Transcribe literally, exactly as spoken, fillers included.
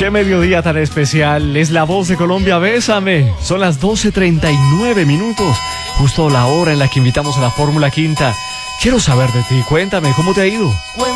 Qué mediodía tan especial. Es La Voz de Colombia, bésame. Son las doce treinta y nueve minutos. Justo la hora en la que invitamos a la Fórmula Quinta. Quiero saber de ti. Cuéntame, ¿cómo te ha ido?